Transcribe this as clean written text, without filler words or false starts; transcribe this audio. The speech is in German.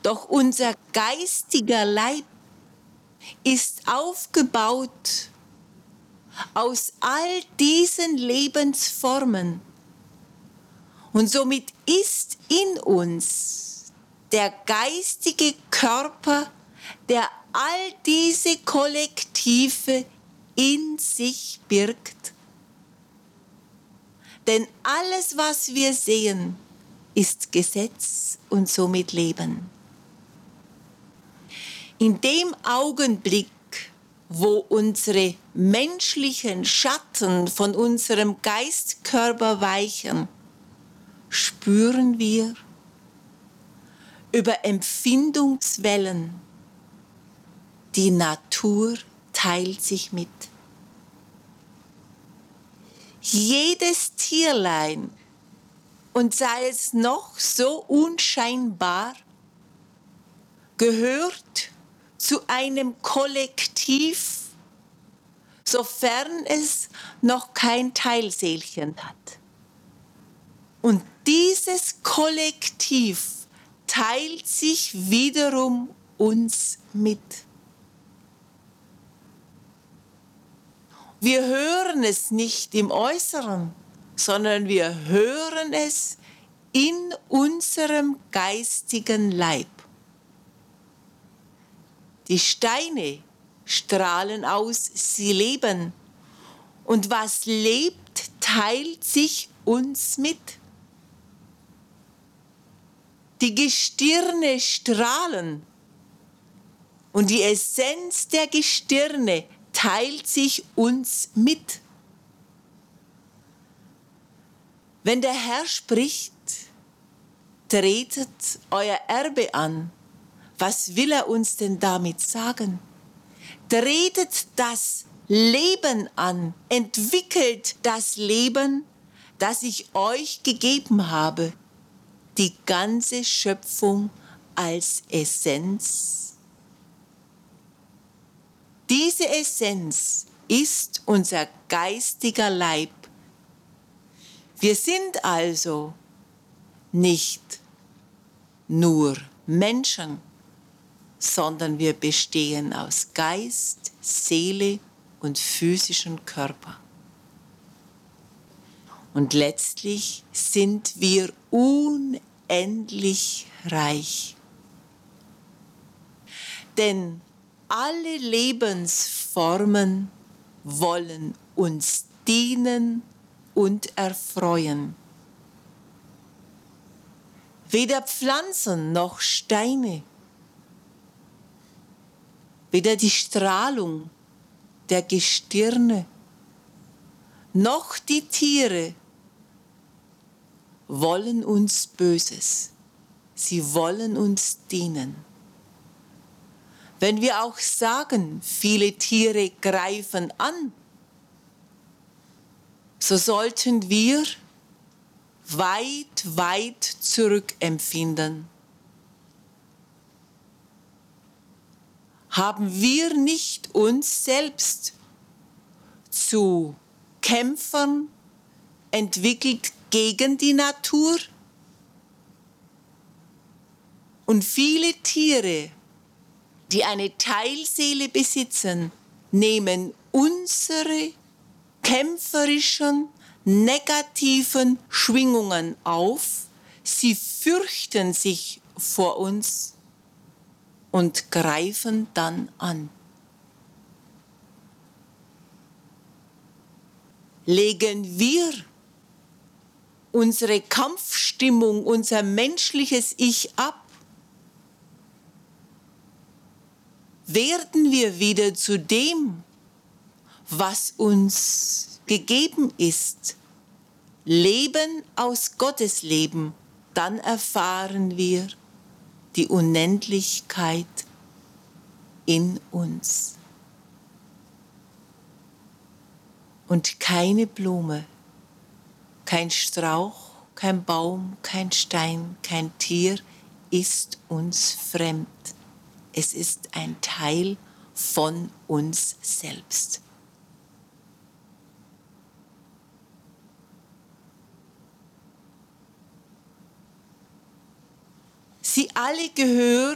Doch unser geistiger Leib ist aufgebaut aus all diesen Lebensformen. Und somit ist in uns der geistige Körper, der all diese Kollektive in sich birgt. Denn alles, was wir sehen, ist Gesetz und somit Leben. In dem Augenblick, wo unsere menschlichen Schatten von unserem Geistkörper weichen, spüren wir über Empfindungswellen, die Natur teilt sich mit. Jedes Tierlein, und sei es noch so unscheinbar, gehört zu einem Kollektiv, sofern es noch kein Teilseelchen hat. Und dieses Kollektiv teilt sich wiederum uns mit. Wir hören es nicht im Äußeren, sondern wir hören es in unserem geistigen Leib. Die Steine strahlen aus, sie leben. Und was lebt, teilt sich uns mit. Die Gestirne strahlen. Und die Essenz der Gestirne teilt sich uns mit. Wenn der Herr spricht, tretet euer Erbe an. Was will er uns denn damit sagen? Tretet das Leben an, entwickelt das Leben, das ich euch gegeben habe, die ganze Schöpfung als Essenz. Diese Essenz ist unser geistiger Leib. Wir sind also nicht nur Menschen, sondern wir bestehen aus Geist, Seele und physischen Körper. Und letztlich sind wir unendlich reich. Denn alle Lebensformen wollen uns dienen und erfreuen. Weder Pflanzen noch Steine, weder die Strahlung der Gestirne noch die Tiere wollen uns Böses. Sie wollen uns dienen. Wenn wir auch sagen, viele Tiere greifen an, so sollten wir weit, weit zurückempfinden. Haben wir nicht uns selbst zu Kämpfern entwickelt gegen die Natur? Und viele Tiere, die eine Teilseele besitzen, nehmen unsere kämpferischen, negativen Schwingungen auf. Sie fürchten sich vor uns und greifen dann an. Legen wir unsere Kampfstimmung, unser menschliches Ich ab, werden wir wieder zu dem, was uns gegeben ist, Leben aus Gottes Leben, dann erfahren wir die Unendlichkeit in uns. Und keine Blume, kein Strauch, kein Baum, kein Stein, kein Tier ist uns fremd. Es ist ein Teil von uns selbst. Sie alle gehören